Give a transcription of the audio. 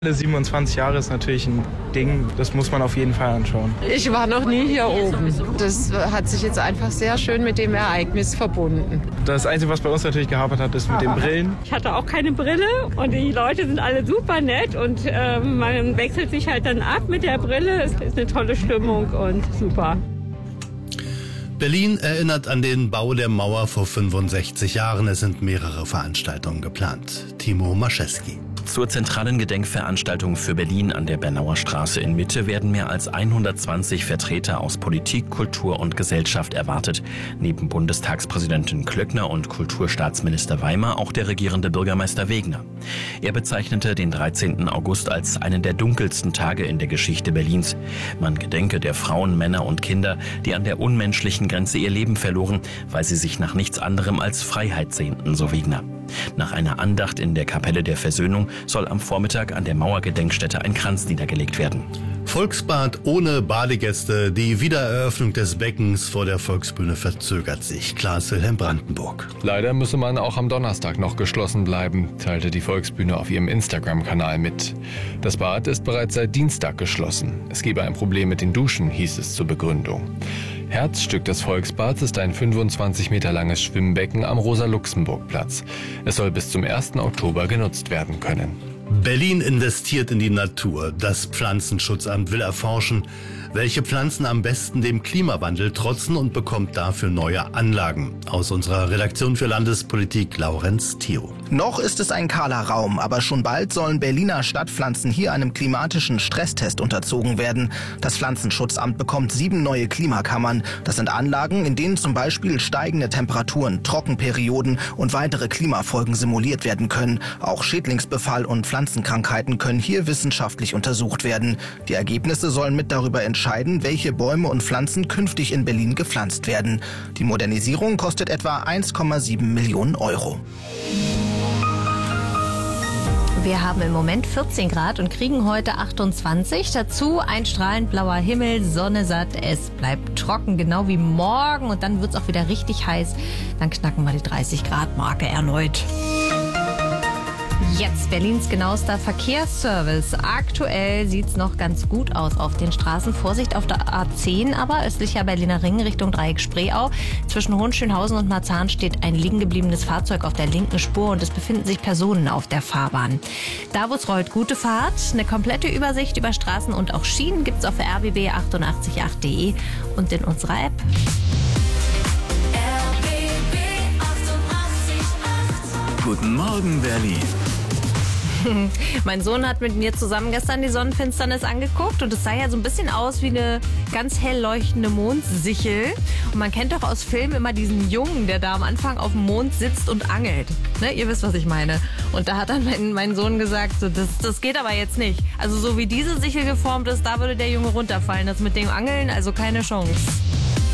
27 Jahre ist natürlich ein Ding, das muss man auf jeden Fall anschauen. Ich war noch nie hier oben. Das hat sich jetzt einfach sehr schön mit dem Ereignis verbunden. Das Einzige, was bei uns natürlich gehapert hat, ist mit den Brillen. Ich hatte auch keine Brille und die Leute sind alle super nett und man wechselt sich halt dann ab mit der Brille. Es ist eine tolle Stimmung und super. Berlin erinnert an den Bau der Mauer vor 65 Jahren. Es sind mehrere Veranstaltungen geplant. Timo Maschewski. Zur zentralen Gedenkveranstaltung für Berlin an der Bernauer Straße in Mitte werden mehr als 120 Vertreter aus Politik, Kultur und Gesellschaft erwartet. Neben Bundestagspräsidentin Klöckner und Kulturstaatsminister Weimer auch der regierende Bürgermeister Wegner. Er bezeichnete den 13. August als einen der dunkelsten Tage in der Geschichte Berlins. Man gedenke der Frauen, Männer und Kinder, die an der unmenschlichen Grenze ihr Leben verloren, weil sie sich nach nichts anderem als Freiheit sehnten, so Wegner. Nach einer Andacht in der Kapelle der Versöhnung soll am Vormittag an der Mauergedenkstätte ein Kranz niedergelegt werden. Volksbad ohne Badegäste. Die Wiedereröffnung des Beckens vor der Volksbühne verzögert sich. Klaas-Wilhelm Brandenburg. Leider müsse man auch am Donnerstag noch geschlossen bleiben, teilte die Volksbühne auf ihrem Instagram-Kanal mit. Das Bad ist bereits seit Dienstag geschlossen. Es gebe ein Problem mit den Duschen, hieß es zur Begründung. Herzstück des Volksbads ist ein 25 Meter langes Schwimmbecken am Rosa-Luxemburg-Platz. Es soll bis zum 1. Oktober genutzt werden können. Berlin investiert in die Natur. Das Pflanzenschutzamt will erforschen, welche Pflanzen am besten dem Klimawandel trotzen und bekommt dafür neue Anlagen. Aus unserer Redaktion für Landespolitik Laurenz Theo. Noch ist es ein kahler Raum, aber schon bald sollen Berliner Stadtpflanzen hier einem klimatischen Stresstest unterzogen werden. Das Pflanzenschutzamt bekommt 7 neue Klimakammern. Das sind Anlagen, in denen zum Beispiel steigende Temperaturen, Trockenperioden und weitere Klimafolgen simuliert werden können. Auch Schädlingsbefall und Pflanzenkrankheiten können hier wissenschaftlich untersucht werden. Die Ergebnisse sollen mit darüber entscheiden, welche Bäume und Pflanzen künftig in Berlin gepflanzt werden. Die Modernisierung kostet etwa 1,7 Millionen Euro. Wir haben im Moment 14 Grad und kriegen heute 28. Dazu ein strahlend blauer Himmel, Sonne satt. Es bleibt trocken, genau wie morgen. Und dann wird es auch wieder richtig heiß. Dann knacken wir die 30 Grad Marke erneut. Jetzt Berlins genauester Verkehrsservice. Aktuell sieht es noch ganz gut aus auf den Straßen. Vorsicht auf der A10, aber östlicher Berliner Ring Richtung Dreieck Spreeau. Zwischen Hohenschönhausen und Marzahn steht ein liegen gebliebenes Fahrzeug auf der linken Spur und es befinden sich Personen auf der Fahrbahn. Da wo es rollt, gute Fahrt. Eine komplette Übersicht über Straßen und auch Schienen gibt es auf rbb888.de und in unserer App. Guten Morgen, Berlin. Mein Sohn hat mit mir zusammen gestern die Sonnenfinsternis angeguckt und es sah ja so ein bisschen aus wie eine ganz hell leuchtende Mondsichel. Und man kennt doch aus Filmen immer diesen Jungen, der da am Anfang auf dem Mond sitzt und angelt. Ne, ihr wisst, was ich meine. Und da hat dann mein Sohn gesagt, so, das geht aber jetzt nicht. Also so wie diese Sichel geformt ist, da würde der Junge runterfallen. Das mit dem Angeln, also keine Chance.